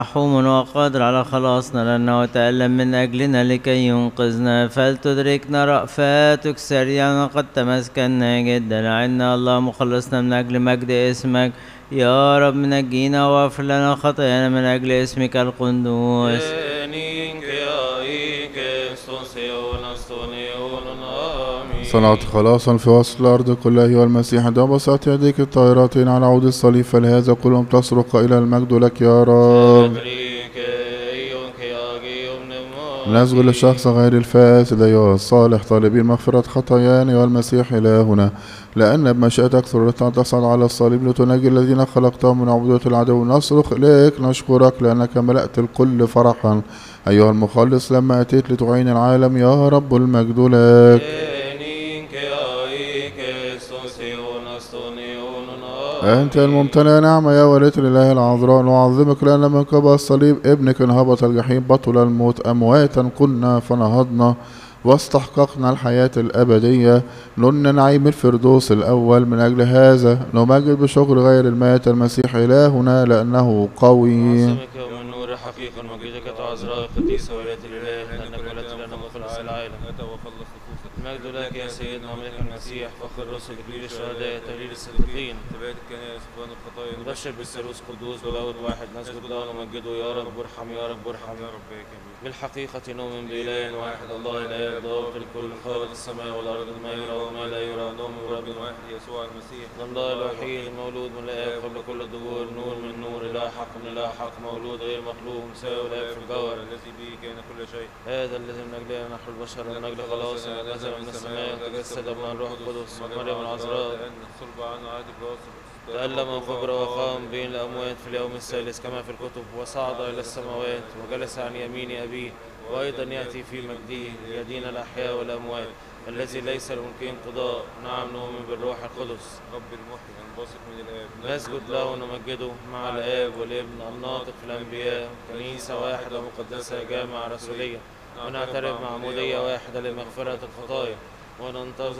مرحوم وقادر على خلاصنا لأنه تألم من أجلنا لكي ينقذنا، فلتدركنا رأفاتك سريعا قد تمسكنا جدا. عنا الله مخلصنا من أجل مجد اسمك يا رب، نجينا واغفر لنا خطايانا من أجل اسمك القدوس. صنعت خلاصا في وسط الأرض كلها أيها المسيح، عندما بسطت يديك الطاهرتين على عود الصليب، فلهذا كلهم تصرخ إلى المجد لك يا رب. نسجد للشخص غير الفاسد أيها الصالح طالبين مغفرة خطايانا أيها المسيح إلهنا، لأن بمشيئتك سررت أن تصعد على الصليب لتنجي الذين خلقتهم من عبودية العدو. نصرخ إليك نشكرك لأنك ملأت الكل فرحا أيها المخلص لما أتيت لتعين العالم يا رب، المجد لك. أنت الممتلئ نعمة يا ولية الإله العذراء، نعظمك لأن من قبل الصليب ابنك انهبط الجحيم، بطل الموت، أمواتا كنا فنهضنا واستحققنا الحياة الأبدية، نلنا نعيم الفردوس الأول. من أجل هذا نمجد بشكر غير المات المسيح إلهنا لأنه قوي. حقيقة مجدك عذراء قديسة ولاية الإله، لأنك ولدت لنا مخلص العالم المجد لك يا سيدنا وملك المسيح، فخر الرسل، إكليل الشهداء، تهليل الصديقين، تبارك الكنائس، غفران الخطايا، نبشر بالثالوث قدوس بلاود واحد، نسجد له ونمجده يا رب ارحم يا رب ارحم يا رب. بالحقيقة نؤمن بإله واحد الله الآب ضابط الكل خالق السماء والأرض، ما يرى وما لا يرى، نؤمن برب واحد يسوع المسيح الله الوحيد المولود من الآب قبل كل الدهور، نور من نور، إله حق من إله حق، مولود غير مخلوق، مساوي الآب في الجوهر، الذي به كان كل شيء. هذا الذي من أجله نحن البشر من أجل خلاص نزل من السماء وتجسد من الروح القدس ومريم العذراء، تألم وكبر وقام بين الأموات في اليوم الثالث كما في الكتب، وصعد إلى السماوات وجلس عن يمين أبيه، وأيضا يأتي في مجده يدين الأحياء والأموات، الذي ليس لملكه انقضاء. نعم نؤمن بالروح القدس رب المحيي الباسط من الآب، نسجد له ونمجده مع الآب والابن الناطق في الأنبياء، كنيسة واحدة مقدسة جامعة رسولية، ونعترف معمودية واحدة لمغفرة الخطايا، وننتظر